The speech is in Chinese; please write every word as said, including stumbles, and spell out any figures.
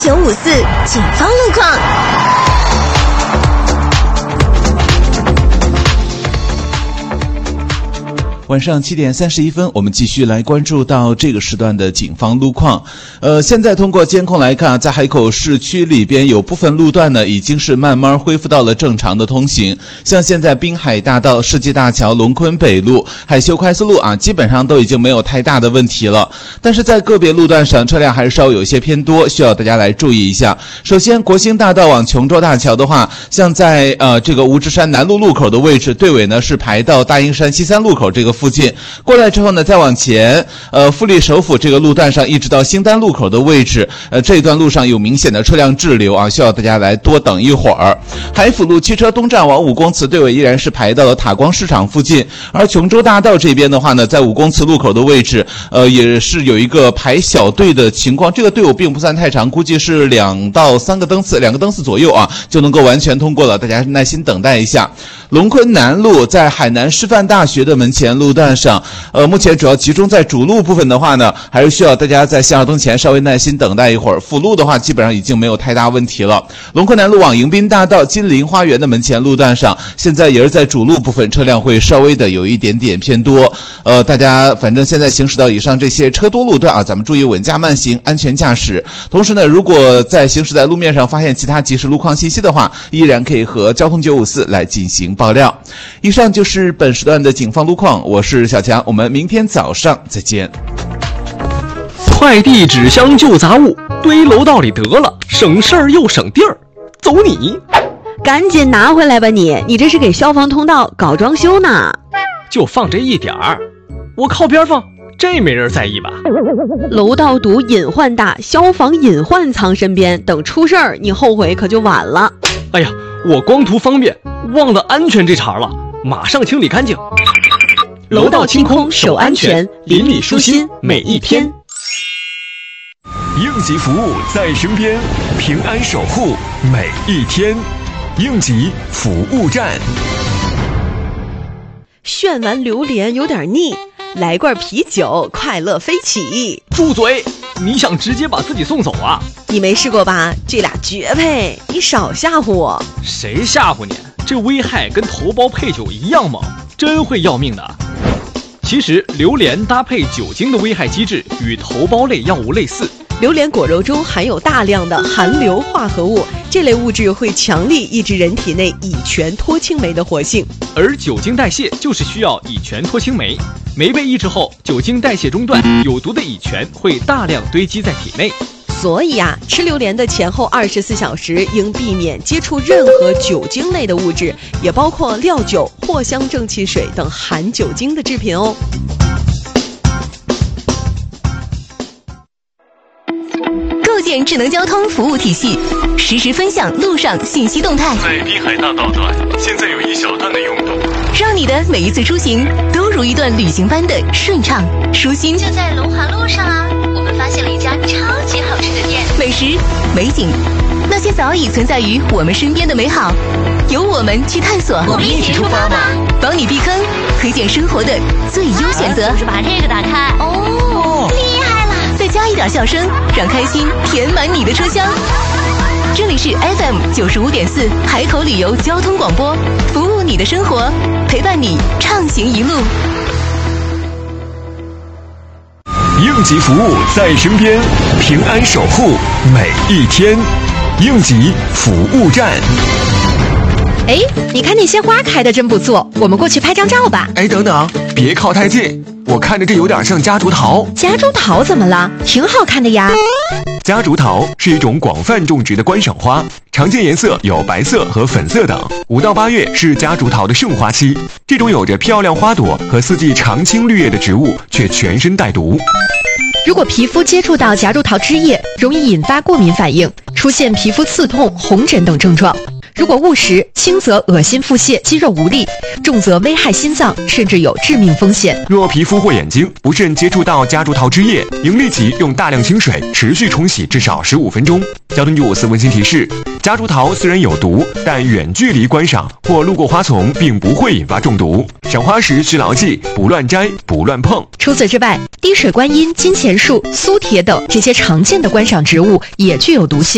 九五四警方路况。 晚上七点三十一分，我们继续来关注到这个时段的警方路况。呃，现在通过监控来看，在海口市区里边有部分路段呢，已经是慢慢恢复到了正常的通行。像现在滨海大道、世纪大桥、龙昆北路、海秀快速路啊，基本上都已经没有太大的问题了。但是在个别路段上，车辆还是稍有一些偏多，需要大家来注意一下。首先，国兴大道往琼州大桥的话，像在呃这个吴志山南路路口的位置，队尾呢是排到大英山西三路口这个附近，过来之后呢，再往前，呃，富力首府这个路段上，一直到兴丹路口的位置，呃，这一段路上有明显的车辆滞留啊，需要大家来多等一会儿。海辅路汽车东站往五公祠队尾依然是排到了塔光市场附近，而琼州大道这边的话呢，在五公祠路口的位置，呃，也是有一个排小队的情况，这个队伍并不算太长，估计是两到三个灯次，两个灯次左右啊，就能够完全通过了，大家耐心等待一下。龙昆南路在海南师范大学的门前路段上，呃，目前主要集中在主路部分的话呢，还是需要大家在信号灯前稍微耐心等待一会儿。辅路的话，基本上已经没有太大问题了。龙昆南路往迎宾大道金陵花园的门前路段上，现在也是在主路部分车辆会稍微的有一点点偏多。呃，大家反正现在行驶到以上这些车多路段啊，咱们注意稳驾慢行，安全驾驶。同时呢，如果在行驶在路面上发现其他即时路况信息的话，依然可以和交通九五四来进行爆料。以上就是本时段的警方路况，我是小强，我们明天早上再见。 快递纸箱旧杂物堆楼道里得了，省事儿又省地儿，走你！ 赶紧拿回来吧你！你这是给消防通道搞装修呢？ 就放这一点儿，我靠边放，这没人在意吧？ 楼道堵隐患大，消防隐患藏身边，等出事儿你后悔可就晚了。 哎呀，我光图方便，忘了安全这茬了，马上清理干净。 楼道清空守安全，邻里舒心每一天。 应急服务在身边，平安守护每一天。应急服务站。 炫完榴莲有点腻，来罐啤酒，快乐飞起。 住嘴！你想直接把自己送走啊？ 你没试过吧？这俩绝配，你少吓唬我。 谁吓唬你？这危害跟头孢配酒一样猛，真会要命的。其实榴莲搭配酒精的危害机制与头孢类药物类似。 榴莲果肉中含有大量的含硫化合物，这类物质会强力抑制人体内乙醛脱氢酶的活性， 而酒精代谢就是需要乙醛脱氢酶，酶被抑制后，酒精代谢中断，有毒的乙醛会大量堆积在体内。 所以啊，吃榴莲的前后二十四小时应避免接触任何酒精类的物质，也包括料酒、藿香正气水等含酒精的制品哦。 构建智能交通服务体系，实时分享路上信息动态。 在滨海大道段，现在有一小段的拥堵， 让你的每一次出行都如一段旅行般的顺畅舒心。 就在龙华路上啊，我们发现了一家超级好吃的店， 美食、美景，那些早已存在于我们身边的美好，由我们去探索。 我们一起出发吧， 帮你避坑，推荐生活的最优选择。 是不是把这个打开？哦，厉害了！ 再加一点笑声，让开心填满你的车厢。这里是 F M 九十五点四海口旅游交通广播，服务你的生活，陪伴你畅行一路。 应急服务在身边，平安守护每一天。应急服务站。 哎，你看那些花开的真不错，我们过去拍张照吧。 哎，等等，别靠太近，我看着这有点像夹竹桃。 夹竹桃怎么了？挺好看的呀。 夹竹桃是一种广泛种植的观赏花，常见颜色有白色和粉色等。五到八月是夹竹桃的盛花期，这种有着漂亮花朵和四季常青绿叶的植物，却全身带毒。 如果皮肤接触到夹竹桃枝叶，容易引发过敏反应，出现皮肤刺痛、红疹等症状。如果误食，轻则恶心腹泻、肌肉无力，重则危害心脏，甚至有致命风险。 若皮肤或眼睛不慎接触到夹竹桃枝叶，应立即用大量清水持续冲洗至少十五分钟。交通九五四温馨提示：夹竹桃虽然有毒，但远距离观赏或路过花丛并不会引发中毒。赏花时需牢记：不乱摘，不乱碰。 除此之外，滴水观音、金钱树、苏铁等这些常见的观赏植物也具有毒性。